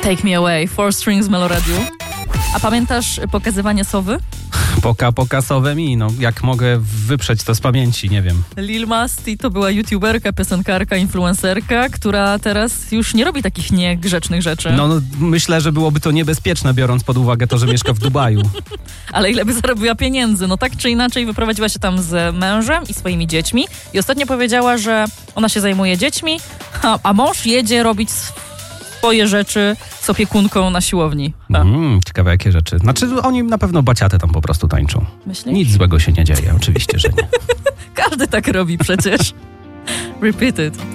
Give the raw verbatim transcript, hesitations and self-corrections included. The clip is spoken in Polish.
Take Me Away, Four Strings Meloradiu. A pamiętasz pokazywanie sowy? Poka, pokasowe mi, no jak mogę wyprzeć to z pamięci, nie wiem. Lil Masti to była youtuberka, piosenkarka, influencerka, która teraz już nie robi takich niegrzecznych rzeczy. No, no myślę, że byłoby to niebezpieczne, biorąc pod uwagę to, że mieszka w Dubaju. Ale ile by zarobiła pieniędzy? No tak czy inaczej wyprowadziła się tam z mężem i swoimi dziećmi i ostatnio powiedziała, że ona się zajmuje dziećmi, a, a mąż jedzie robić swoje rzeczy z opiekunką na siłowni. Mm, ciekawe jakie rzeczy. Znaczy oni na pewno baciatę tam po prostu tańczą. Myślisz? Nic złego się nie dzieje, oczywiście, że nie. Każdy tak robi przecież. Repeat it.